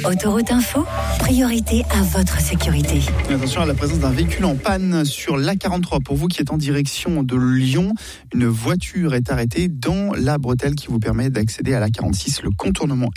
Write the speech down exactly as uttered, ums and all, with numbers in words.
Autoroute Info, priorité à votre sécurité. Attention à la présence d'un véhicule en panne sur l'A quarante-trois. Pour vous qui êtes en direction de Lyon, une voiture est arrêtée dans la bretelle qui vous permet d'accéder à l'A quarante-six, le contournement